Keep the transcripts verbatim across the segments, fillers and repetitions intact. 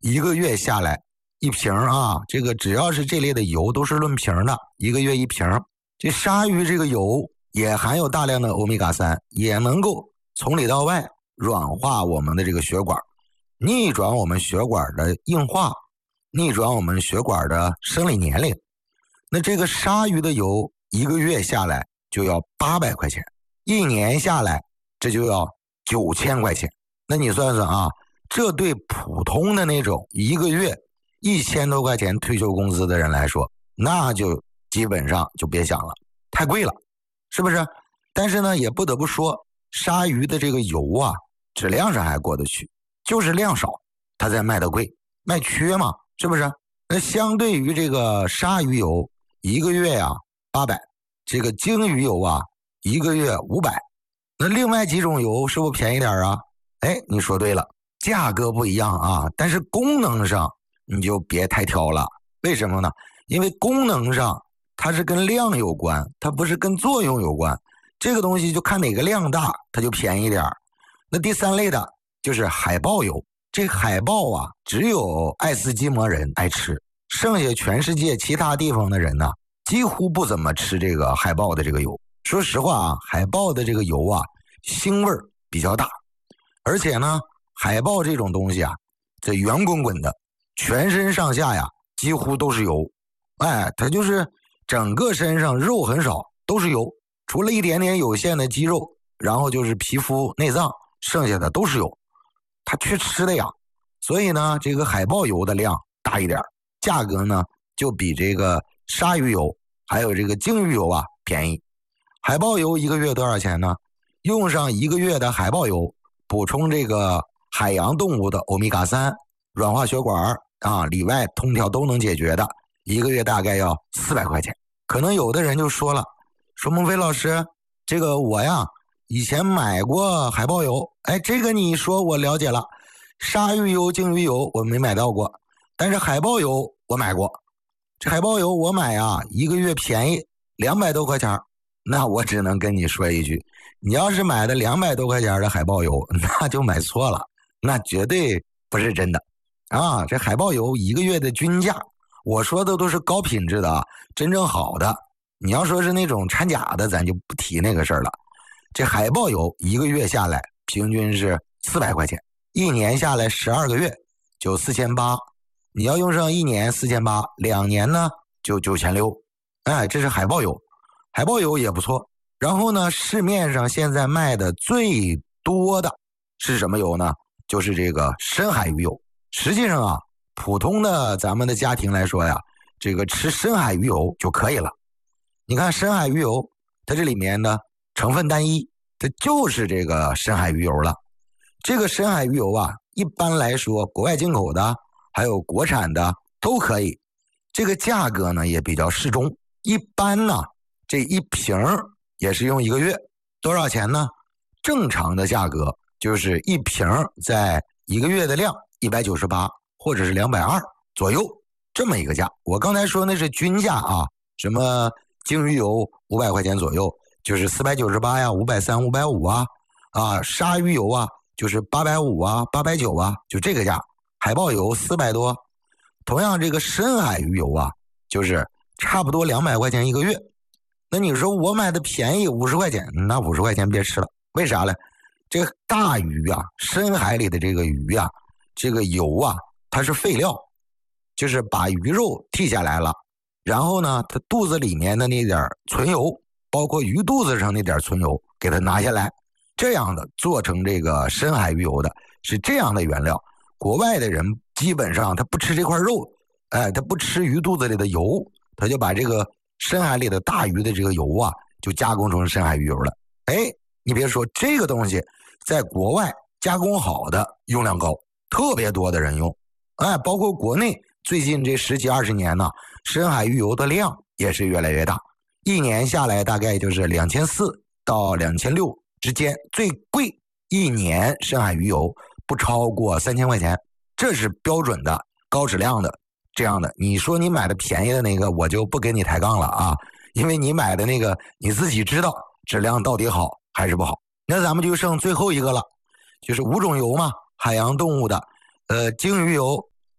一个月下来一瓶啊，这个只要是这类的油都是论瓶的，一个月一瓶。这鲨鱼这个油也含有大量的欧米伽三，也能够从里到外软化我们的这个血管，逆转我们血管的硬化，逆转我们血管的生理年龄。那这个鲨鱼的油一个月下来就要八百块钱，一年下来这就要九千块钱。那你算算啊，这对普通的那种一个月一千多块钱退休工资的人来说，那就基本上就别想了，太贵了，是不是？但是呢，也不得不说，鲨鱼的这个油啊，质量上还过得去，就是量少，它才卖得贵，卖缺嘛，是不是？那相对于这个鲨鱼油，一个月呀八百，这个鲸鱼油啊，一个月五百。那另外几种油是不是便宜点啊？哎，你说对了，价格不一样啊，但是功能上你就别太挑了。为什么呢？因为功能上它是跟量有关，它不是跟作用有关。这个东西就看哪个量大，它就便宜点。那第三类的就是海豹油，这海豹啊，只有爱斯基摩人爱吃，剩下全世界其他地方的人呢，几乎不怎么吃这个海豹的这个油。说实话啊，海豹的这个油啊，腥味儿比较大，而且呢，海豹这种东西啊，这圆滚滚的，全身上下呀几乎都是油，哎，它就是整个身上肉很少，都是油，除了一点点有限的肌肉，然后就是皮肤内脏，剩下的都是油，它缺吃的呀。所以呢，这个海豹油的量大一点，价格呢就比这个鲨鱼油还有这个鲸鱼油啊便宜。海豹油一个月多少钱呢？用上一个月的海豹油，补充这个海洋动物的欧米伽三，软化血管啊，里外通调都能解决的，一个月大概要四百块钱。可能有的人就说了，说孟非老师，这个我呀以前买过海豹油，哎，这个你说我了解了，鲨鱼油、鲸鱼油我没买到过，但是海豹油我买过。这海豹油我买啊，一个月便宜两百多块钱。那我只能跟你说一句，你要是买的两百多块钱的海豹油，那就买错了，那绝对不是真的啊！这海豹油一个月的均价，我说的都是高品质的啊，真正好的。你要说是那种掺假的，咱就不提那个事儿了。这海豹油一个月下来平均是四百块钱，一年下来十二个月就四千八。你要用上一年四千八，两年呢就九千六。哎，这是海豹油。海豹油也不错，然后呢，市面上现在卖的最多的是什么油呢？就是这个深海鱼油。实际上啊，普通的咱们的家庭来说呀，这个吃深海鱼油就可以了。你看深海鱼油，它这里面的成分单一，它就是这个深海鱼油了。这个深海鱼油啊，一般来说，国外进口的还有国产的都可以。这个价格呢也比较适中，一般呢。这一瓶也是用一个月，多少钱呢？正常的价格就是一瓶在一个月的量一百九十八或者是两百二左右这么一个价。我刚才说那是均价啊，什么鲸鱼油五百块钱左右，就是四百九十八呀、五百三、五百五啊，啊，鲨鱼油啊就是八百五啊、八百九啊，就这个价。海豹油四百多，同样这个深海鱼油啊，就是差不多两百块钱一个月。那你说我买的便宜五十块钱，那五十块钱别吃了，为啥呢？这个大鱼啊，深海里的这个鱼啊，这个油啊，它是废料，就是把鱼肉剔下来了，然后呢，它肚子里面的那点存油，包括鱼肚子上那点存油，给它拿下来，这样的做成这个深海鱼油的，是这样的原料。国外的人基本上他不吃这块肉，哎，他不吃鱼肚子里的油，他就把这个深海里的大鱼的这个油啊，就加工成深海鱼油了。哎，你别说这个东西，在国外加工好的用量高，特别多的人用。哎，包括国内最近这十几二十年呢，深海鱼油的量也是越来越大，一年下来大概就是两千四到两千六之间，最贵一年深海鱼油不超过三千块钱，这是标准的高质量的。这样的，你说你买的便宜的那个，我就不跟你抬杠了啊，因为你买的那个你自己知道质量到底好还是不好。那咱们就剩最后一个了，就是五种油嘛，海洋动物的，呃，鲸鱼油、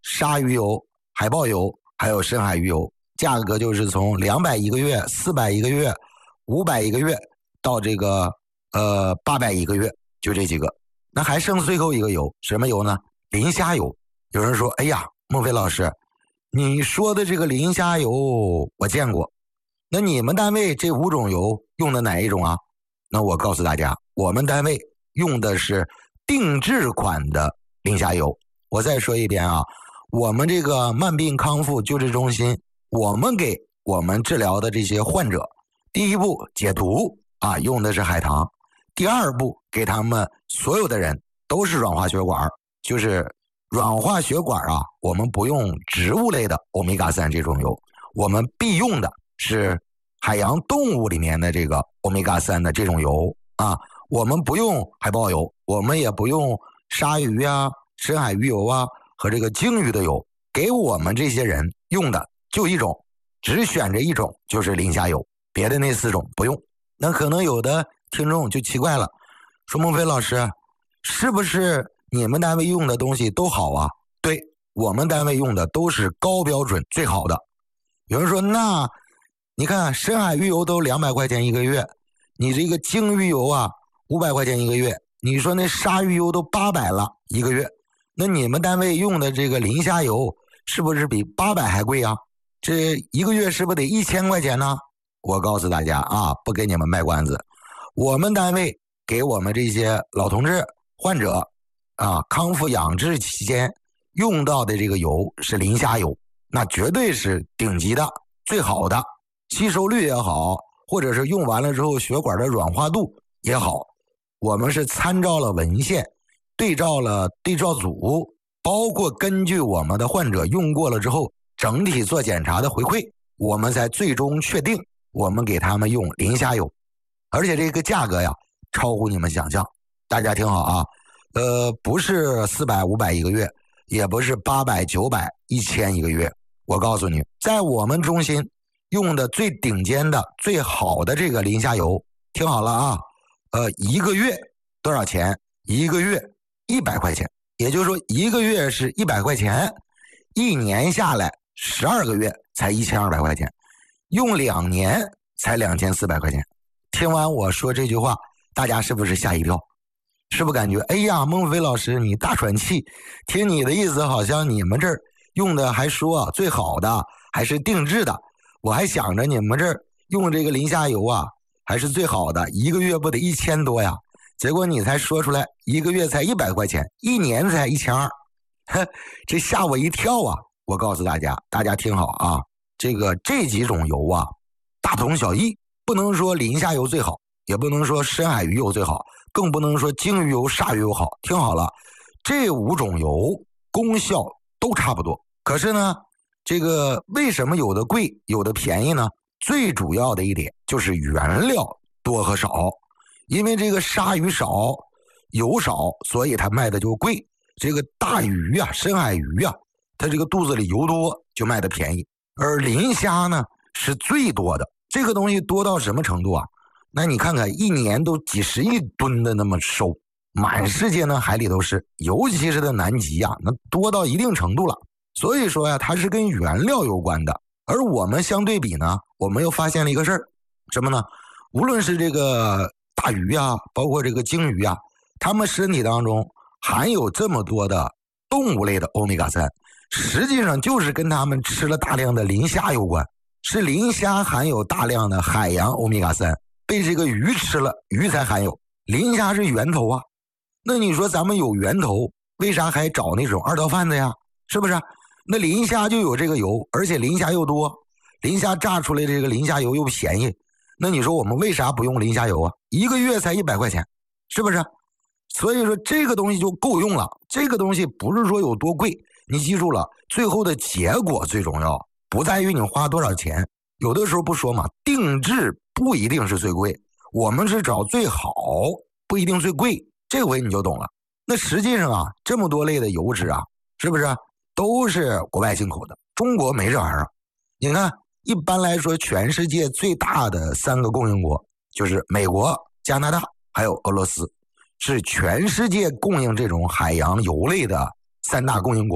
鲨鱼油、海豹油还有深海鱼油，价格就是从两百一个月、四百一个月、五百一个月到这个呃八百一个月，就这几个。那还剩最后一个油，什么油呢？磷虾油。有人说，哎呀，孟非老师，你说的这个磷虾油我见过，那你们单位这五种油用的哪一种啊？那我告诉大家，我们单位用的是定制款的磷虾油。我再说一遍啊，我们这个慢病康复救治中心，我们给我们治疗的这些患者，第一步解毒啊，用的是海棠；第二步给他们所有的人都是软化血管，就是软化血管啊，我们不用植物类的欧米伽三这种油，我们必用的是海洋动物里面的这个欧米伽三的这种油啊，我们不用海豹油，我们也不用鲨鱼啊、深海鱼油啊和这个鲸鱼的油，给我们这些人用的就一种，只选这一种，就是磷虾油，别的那四种不用。那可能有的听众就奇怪了，说孟非老师，是不是你们单位用的东西都好啊？对，我们单位用的都是高标准最好的。有人说，那你看深海鱼油都两百块钱一个月，你这个鲸鱼油啊五百块钱一个月，你说那鲨鱼油都八百了一个月，那你们单位用的这个磷虾油是不是比八百还贵啊？这一个月是不是得一千块钱呢？我告诉大家啊，不给你们卖关子，我们单位给我们这些老同志患者啊康复养治期间用到的这个油是磷虾油，那绝对是顶级的最好的，吸收率也好，或者是用完了之后血管的软化度也好，我们是参照了文献，对照了对照组，包括根据我们的患者用过了之后整体做检查的回馈，我们才最终确定我们给他们用磷虾油，而且这个价格呀超乎你们想象。大家听好啊，呃，不是四百五百一个月，也不是八百九百一千一个月，我告诉你，在我们中心用的最顶尖的最好的这个磷虾油，听好了啊，呃，一个月多少钱？一个月一百块钱，也就是说一个月是一百块钱，一年下来十二个月才一千二百块钱，用两年才两千四百块钱。听完我说这句话，大家是不是吓一跳？是不是感觉哎呀，孟非老师你大喘气？听你的意思好像你们这儿用的还说最好的还是定制的，我还想着你们这儿用这个磷虾油啊还是最好的，一个月不得一千多呀？结果你才说出来一个月才一百块钱，一年才一千二，这吓我一跳啊！我告诉大家，大家听好啊，这个这几种油啊大同小异，不能说磷虾油最好，也不能说深海鱼油最好，更不能说鲸鱼油、鲨鱼油好。听好了，这五种油功效都差不多，可是呢，这个为什么有的贵有的便宜呢？最主要的一点就是原料多和少，因为这个鲨鱼少油少，所以它卖的就贵。这个大鱼啊，深海鱼啊，它这个肚子里油多就卖的便宜。而磷虾呢是最多的，这个东西多到什么程度啊？那你看看一年都几十亿吨的那么收，满世界呢海里都是，尤其是在南极啊，那多到一定程度了。所以说呀，它是跟原料有关的。而我们相对比呢，我们又发现了一个事儿，什么呢？无论是这个大鱼啊，包括这个鲸鱼啊，它们身体当中含有这么多的动物类的欧米伽三，实际上就是跟它们吃了大量的磷虾有关。是磷虾含有大量的海洋欧米伽三，被这个鱼吃了，鱼才含有。磷虾是源头啊，那你说咱们有源头，为啥还找那种二道贩子呀？是不是？那磷虾就有这个油，而且磷虾又多，磷虾榨出来的这个磷虾油又便宜，那你说我们为啥不用磷虾油啊？一个月才一百块钱，是不是？所以说这个东西就够用了。这个东西不是说有多贵，你记住了，最后的结果最重要，不在于你花多少钱。有的时候不说嘛，定制不一定是最贵，我们是找最好，不一定最贵。这回你就懂了。那实际上啊，这么多类的油脂啊，是不是都是国外进口的？中国没这玩意儿。你看，一般来说，全世界最大的三个供应国就是美国、加拿大还有俄罗斯，是全世界供应这种海洋油类的三大供应国。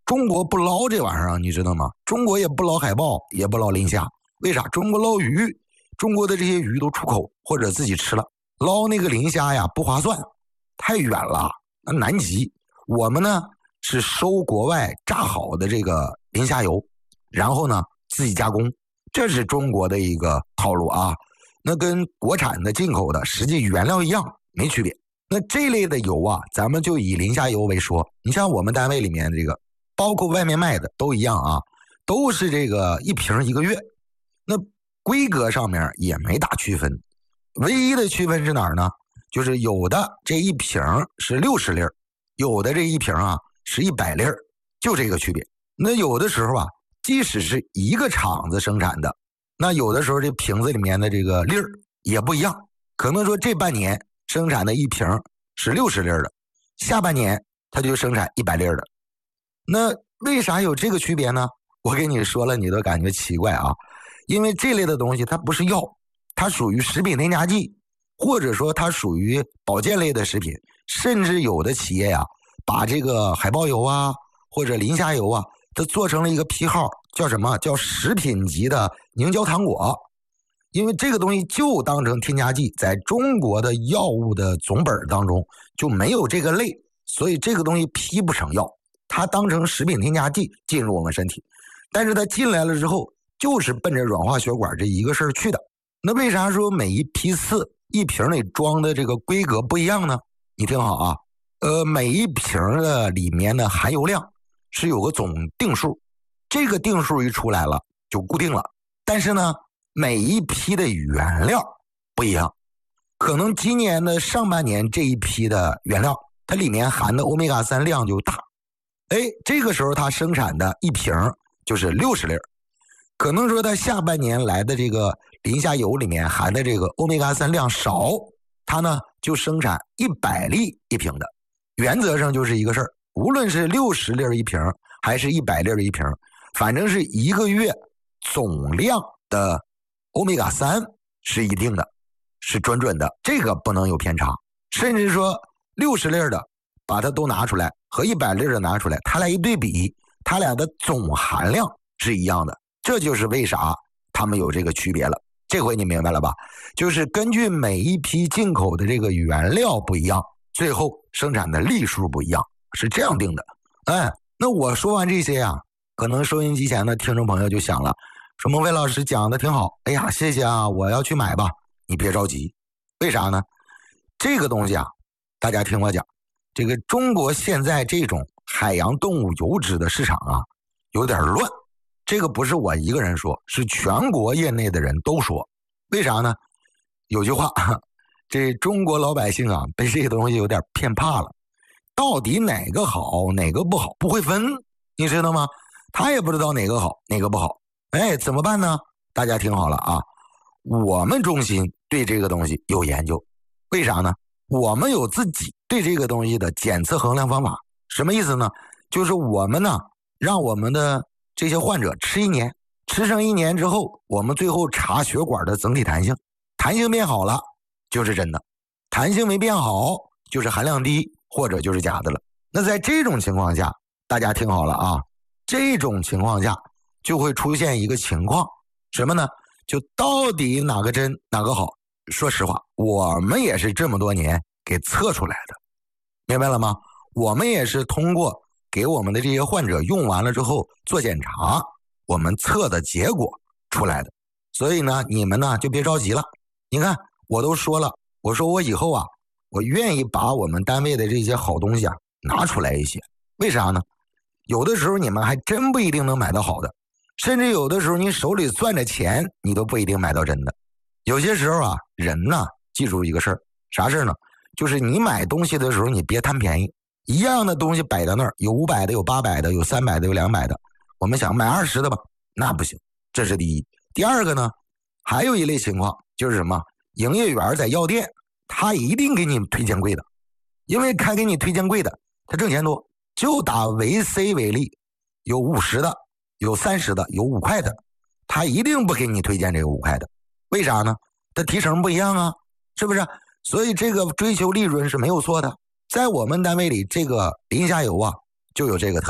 中国不捞这玩意儿，你知道吗？中国也不捞海豹，也不捞磷虾，为啥？中国捞鱼，中国的这些鱼都出口或者自己吃了，捞那个磷虾呀不划算，太远了，那南极。我们呢是收国外榨好的这个磷虾油，然后呢自己加工，这是中国的一个套路啊。那跟国产的进口的实际原料一样，没区别。那这类的油啊，咱们就以磷虾油为说。你像我们单位里面这个，包括外面卖的都一样啊，都是这个一瓶一个月。那规格上面也没大区分，唯一的区分是哪儿呢？就是有的这一瓶是六十粒，有的这一瓶啊是一百粒，就这个区别。那有的时候啊，即使是一个厂子生产的，那有的时候这瓶子里面的这个粒儿也不一样，可能说这半年生产的一瓶是六十粒的，下半年它就生产一百粒的。那为啥有这个区别呢？我跟你说了，你都感觉奇怪啊，因为这类的东西它不是药，它属于食品添加剂，或者说它属于保健类的食品，甚至有的企业呀、啊，把这个海豹油啊或者磷虾油啊，它做成了一个批号，叫什么？叫食品级的凝胶糖果。因为这个东西就当成添加剂，在中国的药物的总本当中就没有这个类，所以这个东西批不成药，它当成食品添加剂进入我们身体。但是它进来了之后，就是奔着软化血管这一个事儿去的。那为啥说每一批次一瓶里装的这个规格不一样呢？你听好啊，呃，每一瓶的里面的含油量是有个总定数，这个定数一出来了就固定了。但是呢，每一批的原料不一样，可能今年的上半年这一批的原料，它里面含的欧米伽三量就大，哎，这个时候它生产的一瓶就是六十粒，可能说它下半年来的这个磷虾油里面含的这个欧米伽三量少，它呢就生产一百粒一瓶的。原则上就是一个事儿，无论是六十粒一瓶还是一百粒一瓶，反正是一个月总量的欧米伽三是一定的，是准准的，这个不能有偏差。甚至说六十粒的把它都拿出来和一百粒的拿出来，它俩一对比，它俩的总含量是一样的，这就是为啥它们有这个区别了。这回你明白了吧？就是根据每一批进口的这个原料不一样，最后生产的粒数不一样，是这样定的。哎，那我说完这些啊，可能收音机前的听众朋友就想了，说孟非老师讲的挺好，哎呀，谢谢啊，我要去买吧。你别着急，为啥呢？这个东西啊，大家听我讲，这个中国现在这种海洋动物油脂的市场啊，有点乱。这个不是我一个人说，是全国业内的人都说。为啥呢？有句话，这中国老百姓啊，被这个东西有点骗怕了，到底哪个好哪个不好不会分，你知道吗？他也不知道哪个好哪个不好。哎，怎么办呢？大家听好了啊，我们中心对这个东西有研究。为啥呢？我们有自己对这个东西的检测衡量方法。什么意思呢？就是我们呢，让我们的这些患者吃一年，吃上一年之后，我们最后查血管的整体弹性，弹性变好了就是真的，弹性没变好就是含量低或者就是假的了。那在这种情况下，大家听好了啊，这种情况下就会出现一个情况，什么呢？就到底哪个真哪个好？说实话，我们也是这么多年给测出来的，明白了吗？我们也是通过给我们的这些患者用完了之后做检查，我们测的结果出来的。所以呢，你们呢就别着急了。你看，我都说了，我说我以后啊，我愿意把我们单位的这些好东西啊拿出来一些。为啥呢？有的时候你们还真不一定能买到好的，甚至有的时候你手里攥着钱，你都不一定买到真的。有些时候啊，人呢，记住一个事儿，啥事儿呢？就是你买东西的时候，你别贪便宜。一样的东西摆在那儿，有五百的，有八百的，有三百的，有两百的。我们想买二十的吧，那不行，这是第一。第二个呢，还有一类情况就是什么？营业员在药店，他一定给你推荐贵的，因为他给你推荐贵的，他挣钱多。就打维 C 为例，有五十的，有三十的，有五块的，他一定不给你推荐这个五块的。为啥呢？它提成不一样啊，是不是？所以这个追求利润是没有错的。在我们单位里，这个磷虾油啊就有这个特点，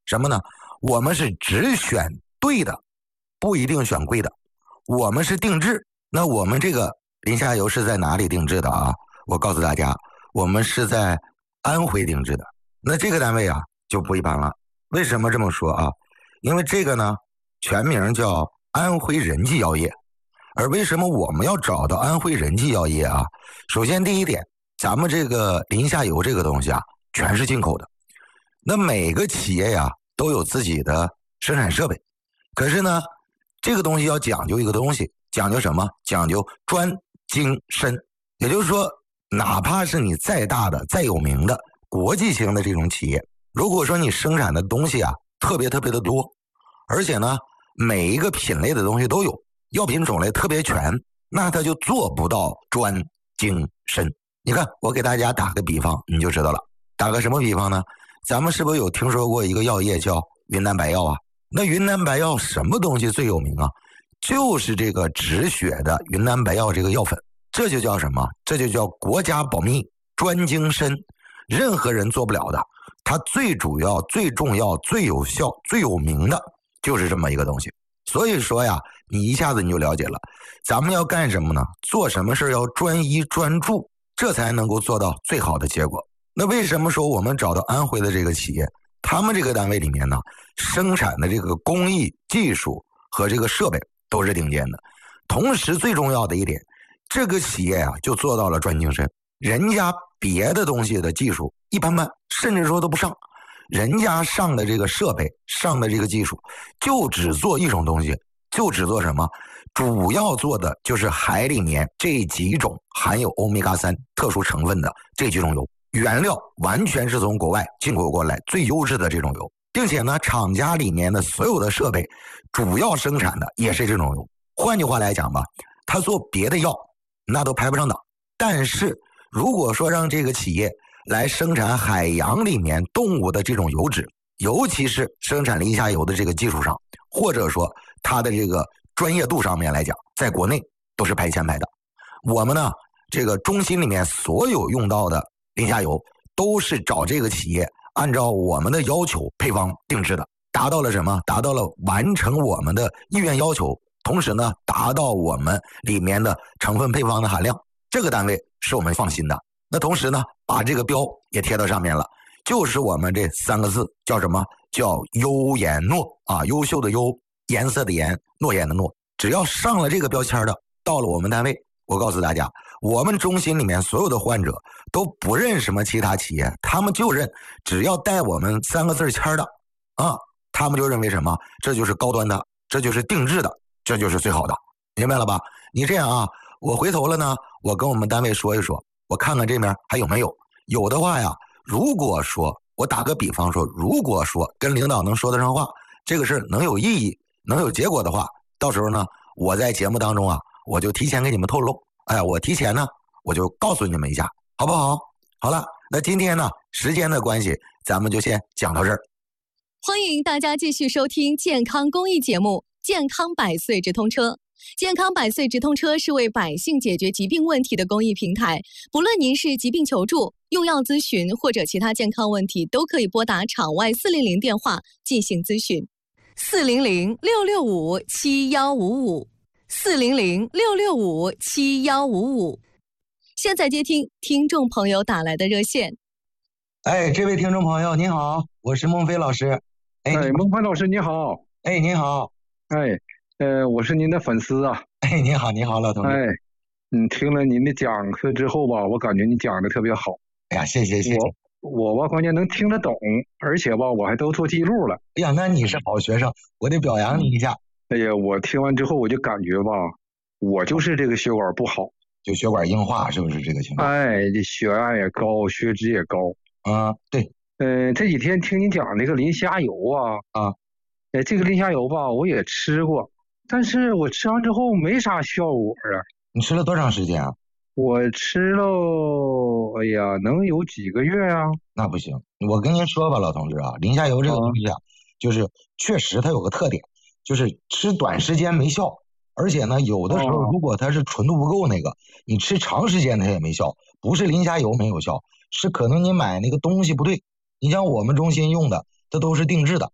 什么呢？我们是只选对的，不一定选贵的。我们是定制，那我们这个磷虾油是在哪里定制的啊？我告诉大家，我们是在安徽定制的。那这个单位啊就不一般了。为什么这么说啊？因为这个呢全名叫安徽仁济药业。而为什么我们要找到安徽仁济药业啊？首先第一点，咱们这个磷虾油这个东西啊全是进口的。那每个企业呀都有自己的生产设备，可是呢这个东西要讲究一个东西，讲究什么？讲究专精深。也就是说，哪怕是你再大的再有名的国际型的这种企业，如果说你生产的东西啊特别特别的多，而且呢每一个品类的东西都有，药品种类特别全，那它就做不到专精深。你看我给大家打个比方你就知道了。打个什么比方呢？咱们是不是有听说过一个药业叫云南白药啊？那云南白药什么东西最有名啊？就是这个止血的云南白药这个药粉。这就叫什么？这就叫国家保密，专精深，任何人做不了的。它最主要最重要最有效最有名的就是这么一个东西。所以说呀，你一下子你就了解了咱们要干什么呢？做什么事要专一专注，这才能够做到最好的结果。那为什么说我们找到安徽的这个企业，他们这个单位里面呢生产的这个工艺技术和这个设备都是顶尖的。同时最重要的一点，这个企业啊就做到了专精深。人家别的东西的技术一般般，甚至说都不上，人家上的这个设备上的这个技术就只做一种东西，就只做什么？主要做的就是海里面这几种含有欧米伽三特殊成分的这几种油，原料完全是从国外进口过来最优质的这种油，并且呢厂家里面的所有的设备主要生产的也是这种油。换句话来讲吧，他做别的药那都排不上档，但是如果说让这个企业来生产海洋里面动物的这种油脂，尤其是生产磷虾油的这个技术上，或者说它的这个专业度上面来讲，在国内都是排前排的。我们呢这个中心里面所有用到的磷虾油都是找这个企业按照我们的要求配方定制的，达到了什么？达到了完成我们的意愿要求，同时呢达到我们里面的成分配方的含量，这个单位是我们放心的。那同时呢把这个标也贴到上面了，就是我们这三个字叫什么？叫优颜诺啊，优秀的优，颜色的颜，诺言的诺。只要上了这个标签的，到了我们单位，我告诉大家，我们中心里面所有的患者都不认什么其他企业，他们就认只要带我们三个字签的啊，他们就认为什么？这就是高端的，这就是定制的，这就是最好的，明白了吧？你这样啊，我回头了呢，我跟我们单位说一说，我看看这边还有没有，有的话呀，如果说我打个比方说，如果说跟领导能说得上话，这个事能有意义，能有结果的话，到时候呢，我在节目当中啊，我就提前给你们透露，哎，我提前呢，我就告诉你们一下，好不好？好了，那今天呢，时间的关系，咱们就先讲到这儿。 欢迎大家继续收听健康公益节目《健康百岁直通车》。健康百岁直通车是为百姓解决疾病问题的公益平台，不论您是疾病求助、用药咨询或者其他健康问题，都可以拨打场外四零零电话进行咨询。四零零六六五七幺五五，四零零六六五七幺五五。现在接听听众朋友打来的热线。 哎，这位听众朋友您好，我是孟非老师。 哎，哎孟非老师你好。 哎，您好。 哎，呃，我是您的粉丝啊。 哎，你好，你好，老同志。 哎，嗯，听了您的讲课之后吧，我感觉你讲的特别好。 哎呀，谢谢谢谢。 我我吧，关键能听得懂，而且吧，我还都做记录了。 哎呀，那你是好学生，我得表扬你一下。 哎呀，我听完之后我就感觉吧，我就是这个血管不好， 就血管硬化，是不是这个情况？ 哎，这血压也高，血脂也高。 啊，对。 呃，这几天听你讲那个磷虾油啊， 啊， 哎，这个磷虾油吧，我也吃过，但是我吃完之后没啥效果啊。 你吃了多长时间啊？ 我吃了，哎呀，能有几个月啊？ 那不行，我跟您说吧，老同志啊，磷虾油这个东西啊，啊就是确实它有个特点，就是吃短时间没效，而且呢，有的时候如果它是纯度不够那个，你吃长时间它也没效，不是磷虾油没有效，是可能你买那个东西不对。你像我们中心用的，它都是定制的，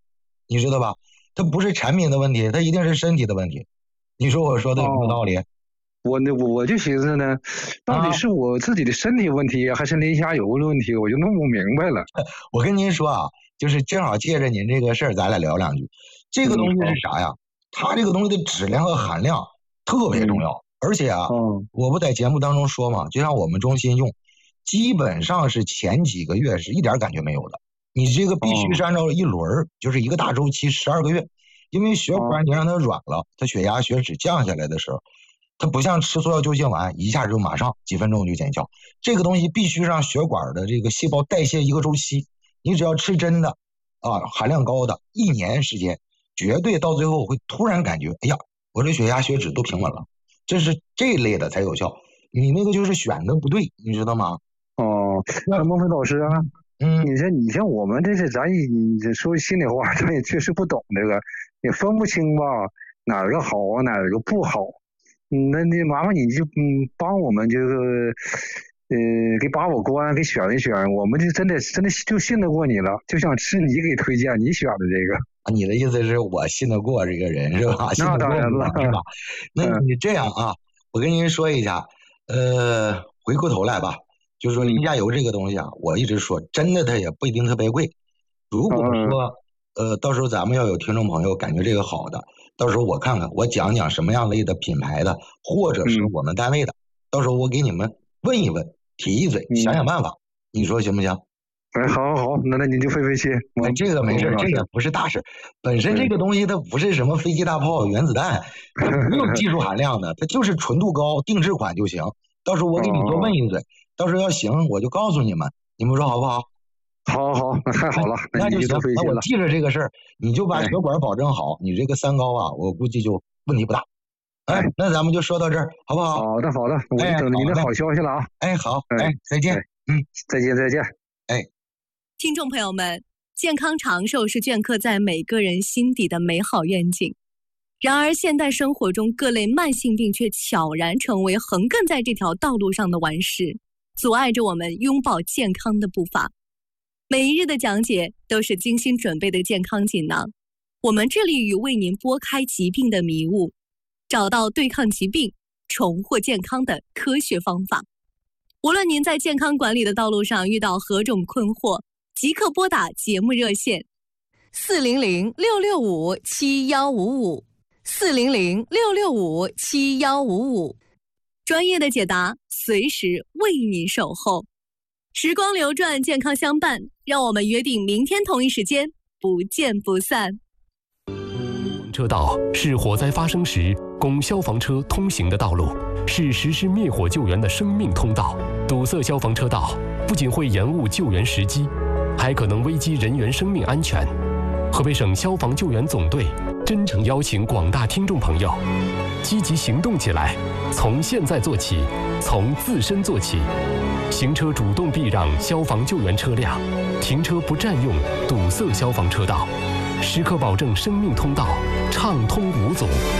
你知道吧？它不是产品的问题，它一定是身体的问题。你说我说的有没有道理？ 哦、我呢，我就寻思呢，到底是我自己的身体问题，啊、还是磷虾油的问题？我就弄不明白了。 我跟您说啊，就是正好借着您这个事儿，咱俩聊两句。这个东西是啥呀？嗯、它这个东西的质量和含量特别重要，嗯、而且啊，嗯、我不在节目当中说嘛，就像我们中心用，基本上是前几个月是一点感觉没有的。你这个必须是按照一轮，就是一个大周期，十二个月。因为血管你让它软了，它血压血脂降下来的时候，它不像吃速效救心丸，一下就马上几分钟就见效。这个东西必须让血管的这个细胞代谢一个周期。你只要吃真的啊，含量高的，一年时间，绝对到最后会突然感觉，哎呀，我这血压血脂都平稳了。这是这类的才有效。你那个就是选的不对，你知道吗？ 哦，那孟非老师啊。嗯，你像你像我们这是咱你说心里话，咱也确实不懂这个，也分不清吧哪个好啊，哪个不好。嗯，那你麻烦你就嗯帮我们这个呃给把我关，给选一选，我们就真的真的就信得过你了，就想吃你给推荐你选的这个。 你的意思是我信得过这个人是吧？ 那当然了， 是吧？那你这样啊，我跟您说一下，呃，回过头来吧。就是说磷虾油这个东西啊，我一直说真的它也不一定特别贵。如果说呃到时候咱们要有听众朋友感觉这个好的，到时候我看看我讲讲什么样类的品牌的，或者是我们单位的，嗯、到时候我给你们问一问，提一嘴，想想办法，嗯、你说行不行？ 哎，好好好，那那你就费费心。 哎，这个没事，这个不是大事。本身这个东西它不是什么飞机大炮、原子弹，它没有技术含量的，它就是纯度高、定制款就行。到时候我给你多问一嘴。哦，到时候要行，我就告诉你们，你们说好不好？ 好好好，那太好了， 那就行。那我记着这个事儿，你就把血管保证好，你这个三高啊，我估计就问题不大。哎，那咱们就说到这儿，好不好？ 好的，好的，我就等着您的好消息了啊！ 哎，好，哎，再见，嗯， 再见，再见。 哎， 听众朋友们，健康长寿是镌刻在每个人心底的美好愿景。然而，现代生活中各类慢性病却悄然成为横亘在这条道路上的顽石，阻碍着我们拥抱健康的步伐。每一日的讲解都是精心准备的健康锦囊，我们致力于为您拨开疾病的迷雾，找到对抗疾病、重获健康的科学方法。无论您在健康管理的道路上遇到何种困惑，即刻拨打节目热线四零零六六五七幺五五。四零零六六五七幺五五，专业的解答随时为您守候。时光流转，健康相伴，让我们约定明天同一时间不见不散。 车道是火灾发生时供消防车通行的道路，是实施灭火救援的生命通道。堵塞消防车道不仅会延误救援时机，还可能危及人员生命安全。河北省消防救援总队真诚邀请广大听众朋友积极行动起来，从现在做起，从自身做起。行车主动避让消防救援车辆，停车不占用堵塞消防车道，时刻保证生命通道畅通无阻。